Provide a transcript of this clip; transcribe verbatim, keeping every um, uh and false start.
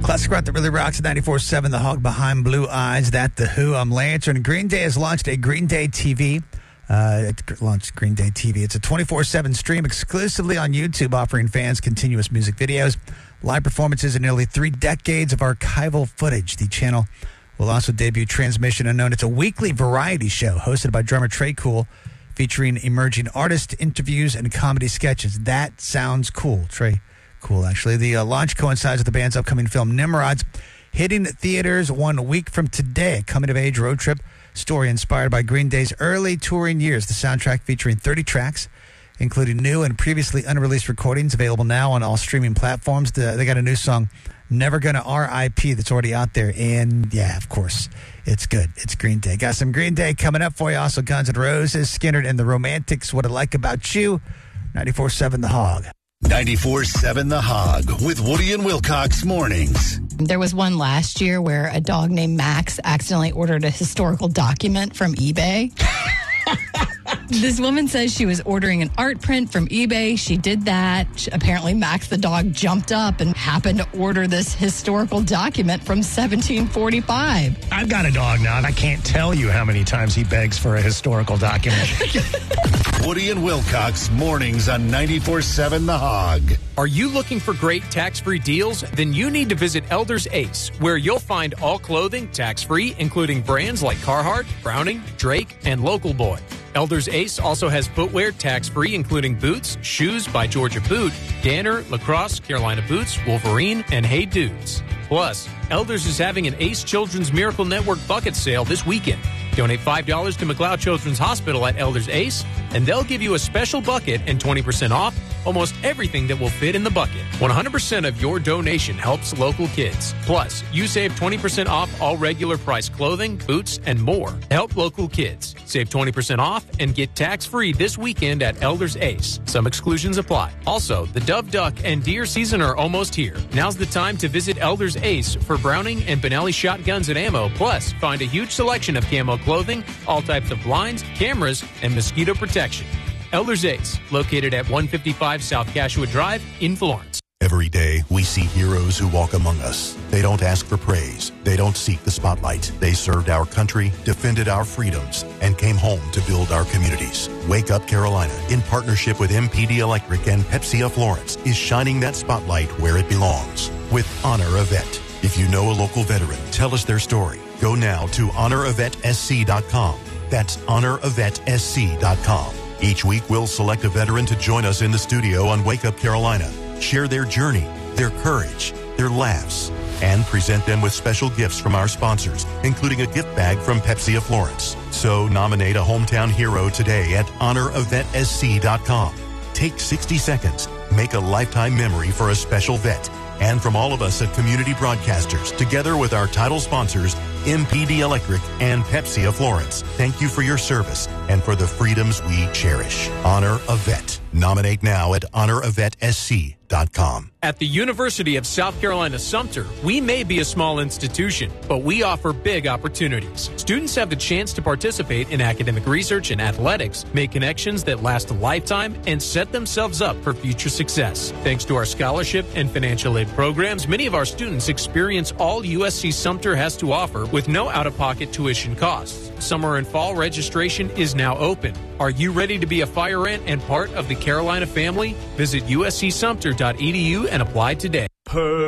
Classic rock that really rocks at ninety-four point seven, The Hog Behind Blue Eyes. That The Who. I'm Lantern. Green Day has launched a Green Day T V. Uh, it launched Green Day T V. It's a twenty-four seven stream exclusively on YouTube, offering fans continuous music videos, live performances, and nearly three decades of archival footage. The channel will also debut Transmission Unknown. It's a weekly variety show hosted by drummer Trey Cool, featuring emerging artist interviews and comedy sketches. That sounds cool, Trey. Cool, actually. The uh, launch coincides with the band's upcoming film Nimrods, hitting theaters one week from today. A coming-of-age road trip story inspired by Green Day's early touring years. The soundtrack featuring thirty tracks, including new and previously unreleased recordings, available now on all streaming platforms. The, they got a new song, Never Gonna R I P, that's already out there. And, yeah, of course, it's good. It's Green Day. Got some Green Day coming up for you. Also, Guns N' Roses, Skynyrd, and the Romantics, What I Like About You. ninety-four point seven The Hog. ninety-four point seven The Hog with Woody and Wilcox mornings. There was one last year where a dog named Max accidentally ordered a historical document from eBay. This woman says she was ordering an art print from eBay. She did that. Apparently, Max the dog jumped up and happened to order this historical document from seventeen forty-five. I've got a dog now, and I can't tell you how many times he begs for a historical document. Woody and Wilcox mornings on ninety-four point seven The Hog. Are you looking for great tax-free deals? Then you need to visit Elders Ace, where you'll find all clothing tax-free, including brands like Carhartt, Browning, Drake, and Local Boy. Elders Ace also has footwear tax-free, including boots, shoes by Georgia Boot, Danner, Lacrosse, Carolina Boots, Wolverine, and Hey Dudes. Plus, Elders is having an Ace Children's Miracle Network bucket sale this weekend. Donate five dollars to McLeod Children's Hospital at Elders Ace, and they'll give you a special bucket and twenty percent off almost everything that will fit in the bucket. one hundred percent of your donation helps local kids. Plus, you save twenty percent off all regular price clothing, boots, and more. Help local kids. Save twenty percent off and get tax-free this weekend at Elders Ace. Some exclusions apply. Also, the dove, duck, and deer season are almost here. Now's the time to visit Elders Ace for Browning and Benelli shotguns and ammo. Plus, find a huge selection of camo clothing, all types of blinds, cameras, and mosquito protection. Elders Ace, located at one fifty-five South Cashua Drive in Florence. Every day, we see heroes who walk among us. They don't ask for praise. They don't seek the spotlight. They served our country, defended our freedoms, and came home to build our communities. Wake Up Carolina, in partnership with M P D Electric and Pepsi of Florence, is shining that spotlight where it belongs with Honor a Vet. If you know a local veteran, tell us their story. Go now to honor a vet s c dot com. That's honor a vet s c dot com. Each week, we'll select a veteran to join us in the studio on Wake Up Carolina, share their journey, their courage, their laughs, and present them with special gifts from our sponsors, including a gift bag from Pepsi of Florence. So nominate a hometown hero today at honor a vet s c dot com. Take sixty seconds. Make a lifetime memory for a special vet. And from all of us at Community Broadcasters, together with our title sponsors, M P D Electric and Pepsi of Florence, thank you for your service and for the freedoms we cherish. Honor a Vet. Nominate now at honor a vet s c dot com. At the University of South Carolina Sumter, we may be a small institution, but we offer big opportunities. Students have the chance to participate in academic research and athletics, make connections that last a lifetime, and set themselves up for future success. Thanks to our scholarship and financial aid programs, many of our students experience all U S C Sumter has to offer with no out-of-pocket tuition costs. Summer and fall registration is now open. Are you ready to be a fire ant and part of the Carolina family? Visit u s c sumter dot e d u and apply today.